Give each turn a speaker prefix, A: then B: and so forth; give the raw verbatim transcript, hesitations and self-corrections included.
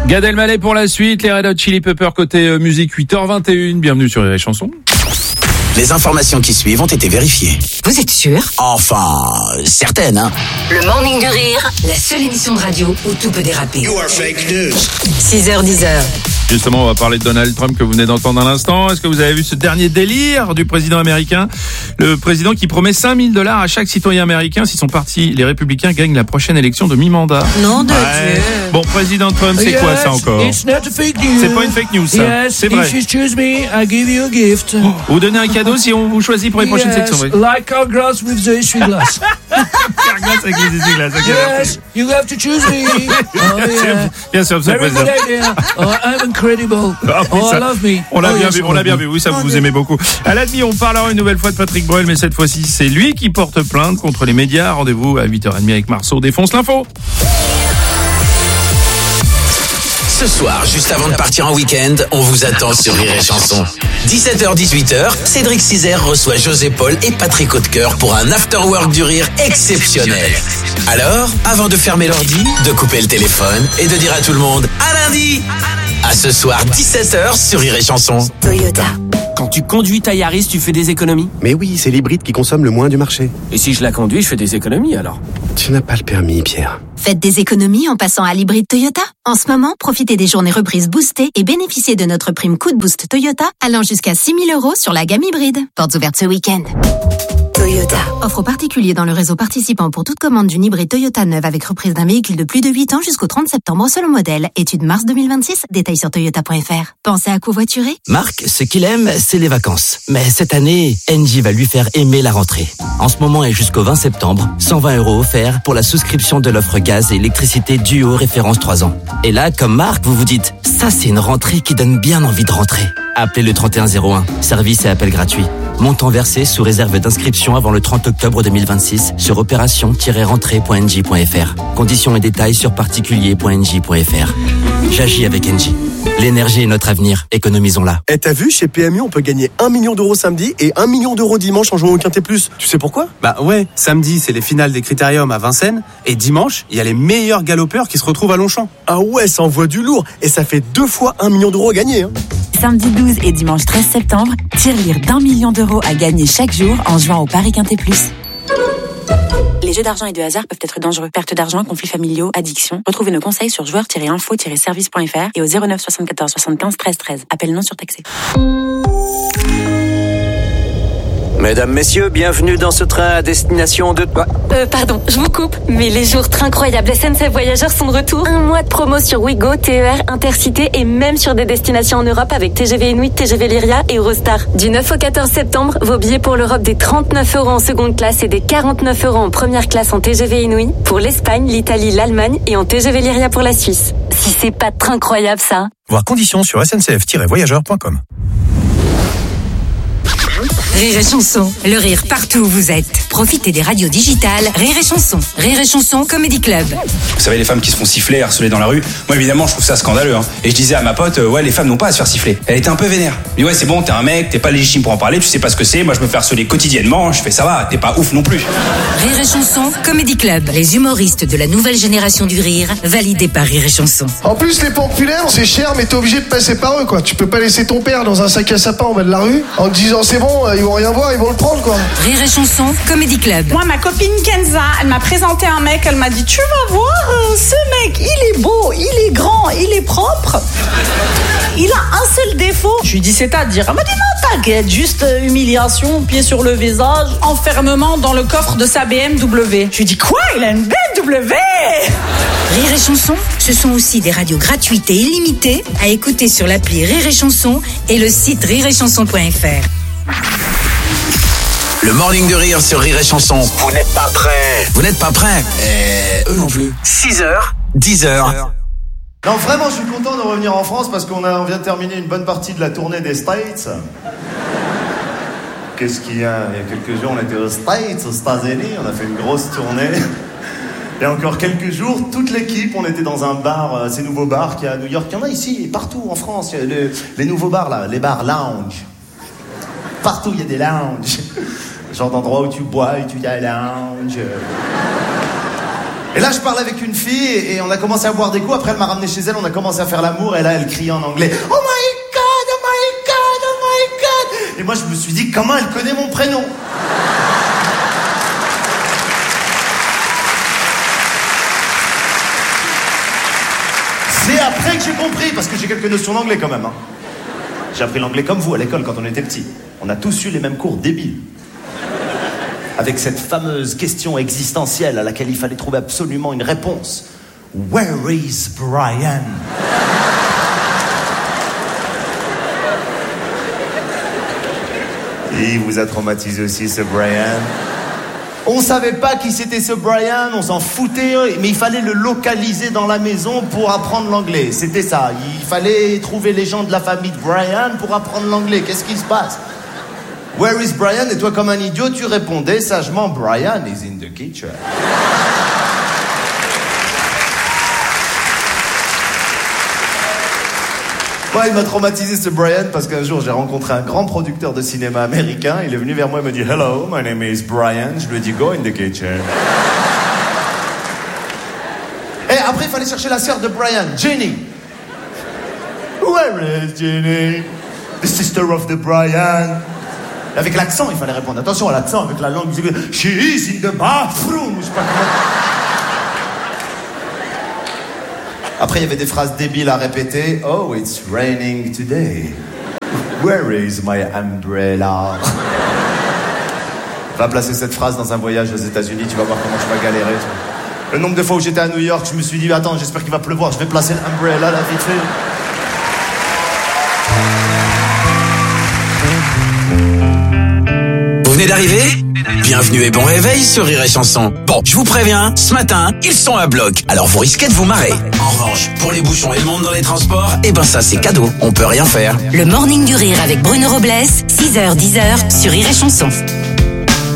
A: Gad Elmaleh pour la suite, les Red Hot Chili Peppers côté euh, musique, huit heures vingt et une, bienvenue sur les chansons.
B: Les informations qui suivent ont été vérifiées.
C: Vous êtes sûr?
B: Enfin, certaines, hein.
C: Le Morning du Rire, la seule émission de radio où tout peut déraper.
D: You are fake news.
C: six heures dix.
A: Justement, on va parler de Donald Trump que vous venez d'entendre à l'instant. Est-ce que vous avez vu ce dernier délire du président américain? Le président qui promet cinq mille dollars à chaque citoyen américain si son parti, les Républicains, gagne la prochaine élection de mi-mandat.
C: Non de
A: Ouais.
C: Dieu.
A: Bon, président Trump, c'est
E: Yes,
A: quoi ça encore?
E: It's not a fake news.
A: C'est pas une fake news, ça.
E: Yes,
A: C'est vrai.
E: if you choose me, I give you a gift.
A: Vous donnez un cadeau si on vous choisit pour les prochaines
E: Yes,
A: sections. Oui.
E: like our glass with the essuie-glace.
A: Carglass avec les essuie-glaces, ok.
E: Yes, you have to choose me. Oh,
A: Bien sûr,
E: yeah.
A: bien sûr, monsieur le
E: Very
A: président.
E: good idea. Oh, I'm incredible.
A: Ah oui,
E: Oh,
A: ça,
E: I love me.
A: On l'a
E: Oh,
A: bien
E: yes,
A: vu, on l'a bien vu, oui, ça vous aimez beaucoup. À la demi, on parlera une nouvelle fois de Patrick Bruel, mais cette fois-ci, c'est lui qui porte plainte contre les médias. Rendez-vous à huit heures trente avec Marceau, défonce l'info.
B: Ce soir, juste avant de partir en week-end, on vous attend sur Rire et Chanson. dix-sept heures dix-huit heures, Cédric Cizer reçoit José Paul et Patrick Hautecoeur pour un afterwork du rire exceptionnel. Alors, avant de fermer l'ordi, de couper le téléphone et de dire à tout le monde à lundi. À ce soir, dix-sept heures sur Rire et Chanson.
C: Toyota.
F: Quand tu conduis ta Yaris, tu fais des économies.
G: Mais oui, c'est l'hybride qui consomme le moins du marché.
F: Et si je la conduis, je fais des économies alors.
G: Tu n'as pas le permis, Pierre.
H: Faites des économies en passant à l'hybride Toyota. En ce moment, profitez des journées reprises boostées et bénéficiez de notre prime coup de boost Toyota allant jusqu'à six mille euros sur la gamme hybride. Portes ouvertes ce week-end.
C: Toyota.
H: Offre aux particuliers dans le réseau participant pour toute commande d'une hybride Toyota neuve avec reprise d'un véhicule de plus de huit ans jusqu'au trente septembre selon modèle. Étude mars deux mille vingt-six. Détails sur toyota point f r. Pensez à covoiturer?
I: Marc, ce qu'il aime, c'est les vacances. Mais cette année, Engie va lui faire aimer la rentrée. En ce moment et jusqu'au vingt septembre, cent vingt euros offerts pour la souscription de l'offre gaz et électricité Duo référence trois ans. Et là, comme Marc, vous vous dites, ça c'est une rentrée qui donne bien envie de rentrer. Appelez le trente et un zéro un. Service et appel gratuit. Montant versé sous réserve d'inscription avant le trente octobre deux mille vingt-six sur opération tiret rentrée point engie point f r. Conditions et détails sur particulier point engie point f r. J'agis avec Engie. L'énergie est notre avenir, économisons-la.
G: Eh, t'as vu, chez P M U, on peut gagner un million d'euros samedi et un million d'euros dimanche en jouant au Quintet Plus. Tu sais pourquoi?
J: Bah ouais, samedi, c'est les finales des Critériums à Vincennes, et dimanche, il y a les meilleurs galopeurs qui se retrouvent à Longchamp.
G: Ah ouais, ça envoie du lourd, et ça fait deux fois un million d'euros à gagner, hein.
K: Samedi douze et dimanche treize septembre, tirelire d'un million d'euros à gagner chaque jour en jouant au Paris Quintet Plus. Les jeux d'argent et de hasard peuvent être dangereux. Perte d'argent, conflits familiaux, addiction. Retrouvez nos conseils sur joueurs tiret info tiret service point f r et au zéro neuf soixante-quatorze soixante-quinze treize treize. Appel non surtaxé.
L: Mesdames, messieurs, bienvenue dans ce train à destination de... Quoi
M: Euh, pardon, je vous coupe, mais les jours très incroyables S N C F Voyageurs sont de retour. Un mois de promo sur Ouigo, T E R, Intercité et même sur des destinations en Europe avec T G V Inuit, T G V Lyria et Eurostar. Du neuf au quatorze septembre, vos billets pour l'Europe des trente-neuf euros en seconde classe et des quarante-neuf euros en première classe en T G V Inuit, pour l'Espagne, l'Italie, l'Allemagne et en T G V Lyria pour la Suisse. Si c'est pas très incroyable ça.
N: Voir conditions sur s n c f tiret voyageurs point com.
C: Rire et Chanson, le rire partout où vous êtes. Profitez des radios digitales Rire et Chanson. Rire et Chanson Comedy Club.
O: Vous savez, les femmes qui se font siffler, harceler dans la rue, moi évidemment je trouve ça scandaleux, hein. Et je disais à ma pote, euh, ouais, les femmes n'ont pas à se faire siffler. Elle était un peu vénère. Mais ouais, c'est bon, t'es un mec, t'es pas légitime pour en parler, tu sais pas ce que c'est, moi je me fais harceler quotidiennement, je fais ça va, t'es pas ouf non plus.
C: Rire et Chanson Comedy Club. Les humoristes de la nouvelle génération du rire, validés par Rire et Chanson.
P: En plus, les populaires, c'est cher, mais t'es obligé de passer par eux, quoi. Tu peux pas laisser ton père dans un sac à sapin en bas de la rue en te disant c'est bon, ils vont rien voir, ils vont le prendre, quoi.
C: Rire et Chanson Comedy Club.
Q: Moi, ma copine Kenza, elle m'a présenté un mec, elle m'a dit tu vas voir, euh, ce mec, il est beau, il est grand, il est propre. Il a un seul défaut. Je lui dis c'est-à-dire, elle m'a dit non, t'inquiète, juste euh, humiliation, pied sur le visage, enfermement dans le coffre de sa B M W. Je lui dis quoi, il a une B M W?
C: Rire et Chanson, ce sont aussi des radios gratuites et illimitées à écouter sur l'appli Rire et Chanson et le site rire et chanson point f r.
B: Le Morning de Rire sur Rire et Chanson. Vous n'êtes pas prêts. Vous n'êtes pas prêts. Et eux non plus. six heures, dix heures.
R: Non, vraiment, je suis content de revenir en France parce qu'on a, on vient de terminer une bonne partie de la tournée des States. Qu'est-ce qu'il y a? Il y a quelques jours, on était aux States, aux États-Unis, on a fait une grosse tournée. Il y a encore quelques jours, toute l'équipe, on était dans un bar, euh, ces nouveaux bars qu'il y a à New York. Il y en a ici, et partout en France. Il y a les, les nouveaux bars, là, les bars lounge. Partout, il y a des lounges. Genre d'endroit où tu bois et tu y as lounge. Et là, je parlais avec une fille et, et on a commencé à boire des coups. Après, elle m'a ramené chez elle, on a commencé à faire l'amour et là, elle criait en anglais « Oh my God, oh my God, oh my God !» Et moi, je me suis dit, comment elle connaît mon prénom? C'est après que j'ai compris, parce que j'ai quelques notions d'anglais quand même. Hein. J'ai appris l'anglais comme vous à l'école quand on était petit. On a tous eu les mêmes cours débiles. Avec cette fameuse question existentielle à laquelle il fallait trouver absolument une réponse. Where is Brian? Il vous a traumatisé aussi, ce Brian. On savait pas qui c'était ce Brian, on s'en foutait, mais il fallait le localiser dans la maison pour apprendre l'anglais. C'était ça, il fallait trouver les gens de la famille de Brian pour apprendre l'anglais. Qu'est-ce qui se passe? Where is Brian? Et toi, comme un idiot, tu répondais sagement, Brian is in the kitchen. Ouais, il m'a traumatisé ce Brian parce qu'un jour j'ai rencontré un grand producteur de cinéma américain. Il est venu vers moi et m'a dit « Hello, my name is Brian ». Je lui ai dit « Go in the kitchen ». Et après il fallait chercher la sœur de Brian, Jenny. Where is Jenny? The sister of the Brian. Avec l'accent il fallait répondre. Attention à l'accent avec la langue. « She is in the bathroom ». Je sais pas comment... Après, il y avait des phrases débiles à répéter. Oh, it's raining today. Where is my umbrella? Va placer cette phrase dans un voyage aux États-Unis, tu vas voir comment tu vas galérer. Tu vois. Le nombre de fois où j'étais à New York, je me suis dit, attends, j'espère qu'il va pleuvoir, je vais placer l'umbrella là, vite fait.
B: Vous venez d'arriver? Bienvenue et bon réveil sur Rire et Chanson. Bon, je vous préviens, ce matin, ils sont à bloc, alors vous risquez de vous marrer. En revanche, pour les bouchons et le monde dans les transports, eh ben ça c'est cadeau, on peut rien faire.
C: Le Morning du Rire avec Bruno Robles, six heures dix heures sur Rire et Chanson.